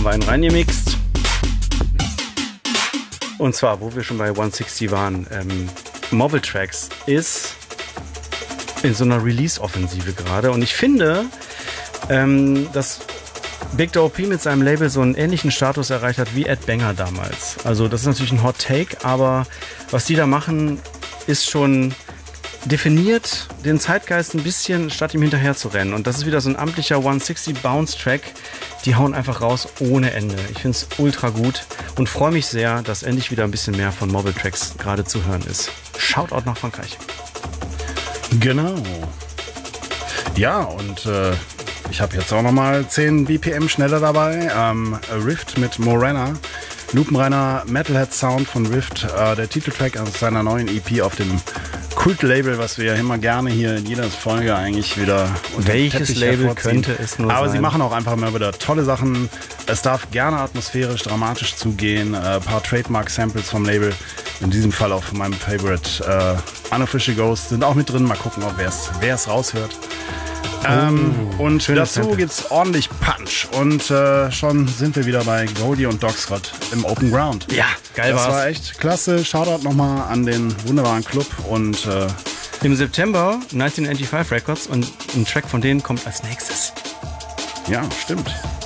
haben wir einen reingemixt. Und zwar, wo wir schon bei 160 waren, Mobile Tracks ist in so einer Release-Offensive gerade. Und ich finde, dass Big Dog P mit seinem Label so einen ähnlichen Status erreicht hat wie Ed Banger damals. Also das ist natürlich ein Hot Take, aber was die da machen, ist schon definiert den Zeitgeist ein bisschen, statt ihm hinterher zu rennen. Und das ist wieder so ein amtlicher 160 Bounce Track. Die hauen einfach raus ohne Ende. Ich finde es ultra gut und freue mich sehr, dass endlich wieder ein bisschen mehr von Mobile Tracks gerade zu hören ist. Shoutout nach Frankreich. Genau. Ja, und ich habe jetzt auch nochmal 10 BPM schneller dabei. Rift mit Morena. Lupenreiner Metalhead Sound von Rift. Der Titeltrack aus seiner neuen EP auf dem Kult-Label, was wir ja immer gerne hier in jeder Folge eigentlich wieder unter den Welches Teppich Label hervorziehen. könnte es nur Aber sein? sie machen auch einfach mal wieder tolle Sachen. Es darf gerne atmosphärisch, dramatisch zugehen. Ein paar Trademark-Samples vom Label. In diesem Fall auch von meinem Favorite Unofficial Ghost sind auch mit drin. Mal gucken, ob wer es raushört. Und dazu gibt's ordentlich Punch. Und schon sind wir wieder bei Goldie und Dogscott im Open Ground. Ja, geil war's. Das war echt klasse. Shoutout nochmal an den wunderbaren Club. Und im September 1995 Records und ein Track von denen kommt als nächstes. ja, stimmt.